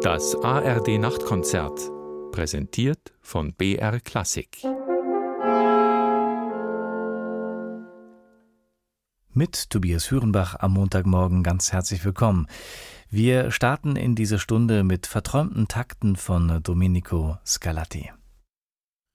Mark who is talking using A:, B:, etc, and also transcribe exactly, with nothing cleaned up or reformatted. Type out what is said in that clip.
A: Das A R D-Nachtkonzert, präsentiert von B R Klassik.
B: Mit Tobias Hürenbach am Montagmorgen ganz herzlich willkommen. Wir starten in diese Stunde mit verträumten Takten von Domenico Scarlatti.